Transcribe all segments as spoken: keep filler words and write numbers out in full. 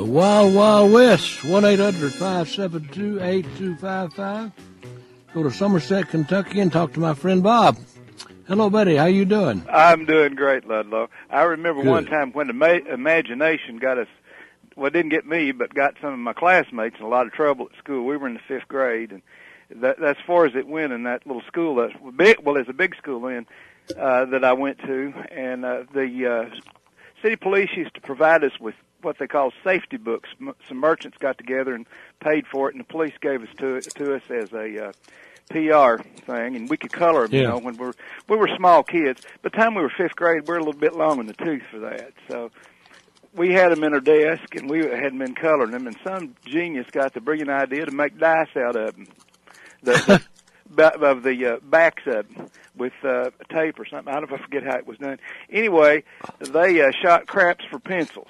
Wild Wild West, one eight hundred five seven two eight two five five. Go to Somerset, Kentucky, and talk to my friend Bob. Hello, Betty. How you doing? I'm doing great, Ludlow. I remember Good. one time when the ma- imagination got us, well, it didn't get me, but got some of my classmates in a lot of trouble at school. We were in the fifth grade, and that, that's as far as it went in that little school. That's big, well, it's a big school then uh, that I went to, and uh, the uh, city police used to provide us with what they call safety books. Some merchants got together and paid for it, and the police gave us to to us as a uh, P R thing, and we could color them. Yeah. You know, when we were we were small kids. By the time we were fifth grade, we were a little bit long in the tooth for that. So we had them in our desk, and we hadn't been coloring them. And some genius got the brilliant idea to make dice out of them, the, the of the uh, backs of them with uh, tape or something. I don't know if I forget how it was done. Anyway, they uh, shot craps for pencils.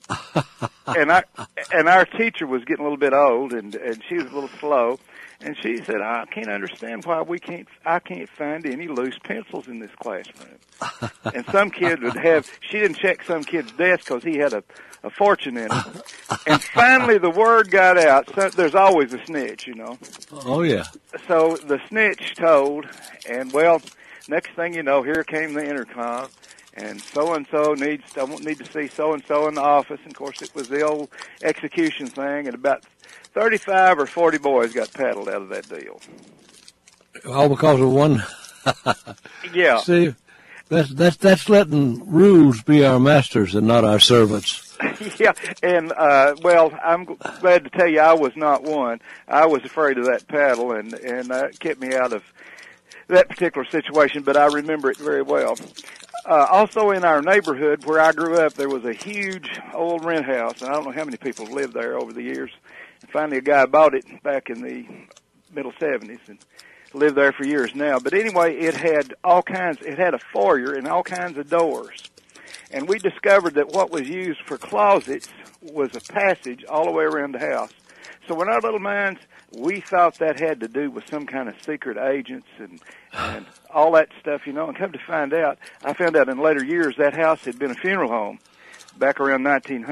and I and our teacher was getting a little bit old, and and she was a little slow, and she said, "I can't understand why we can't I can't find any loose pencils in this classroom." And some kid would have. She didn't check some kid's desk because he had a a fortune in it. And finally, the word got out. So there's always a snitch, you know. Oh, yeah. So the snitch told, and well, next thing you know, here came the intercom. And so-and-so needs, I won't need to see so-and-so in the office. And, of course, it was the old execution thing, and about thirty-five or forty boys got paddled out of that deal. All because of one. Yeah. See, that's, that's, that's letting rules be our masters and not our servants. Yeah, and, uh, well, I'm glad to tell you I was not one. I was afraid of that paddle, and, and uh, it kept me out of that particular situation, but I remember it very well. Uh, also in our neighborhood where I grew up, there was a huge old rent house, and I don't know how many people have lived there over the years. And finally, a guy bought it back in the middle seventies and lived there for years now. But anyway, it had all kinds, it had a foyer and all kinds of doors. And we discovered that what was used for closets was a passage all the way around the house. So in our little minds, we thought that had to do with some kind of secret agents and, and all that stuff, you know. And come to find out, I found out in later years that house had been a funeral home back around nineteen hundred.